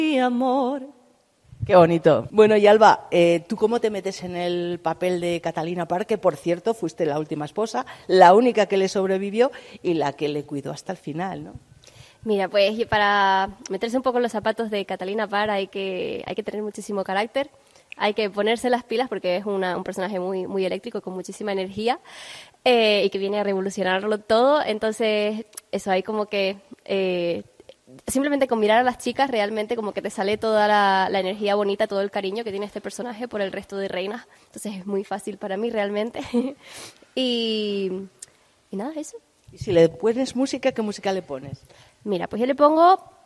Mi amor. Qué bonito. Bueno, y Alba, ¿tú cómo te metes en el papel de Catalina Parr? Que, por cierto, fuiste la última esposa, la única que le sobrevivió y la que le cuidó hasta el final, ¿no? Mira, pues para meterse un poco en los zapatos de Catalina Parr hay que tener muchísimo carácter, hay que ponerse las pilas porque es un personaje muy, muy eléctrico, con muchísima energía y que viene a revolucionarlo todo. Entonces, eso, hay como que simplemente con mirar a las chicas realmente como que te sale toda la energía bonita, todo el cariño que tiene este personaje por el resto de reinas. Entonces es muy fácil para mí realmente. y nada, eso. Y si le pones música, ¿qué música le pones? Mira, pues yo le pongo